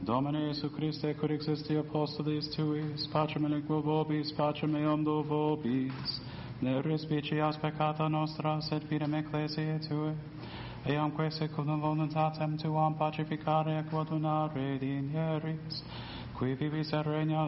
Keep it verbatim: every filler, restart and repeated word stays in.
Domine Iesu Christe, cur existi apostolis tuis, pacem elenquo vobis, pacem eum do vobis, ne respicias peccata nostra, sed fidem ecclesiae Tue, eamque seculum voluntatem Tuam pacificare et quodunare dinieris, qui vivis et regnas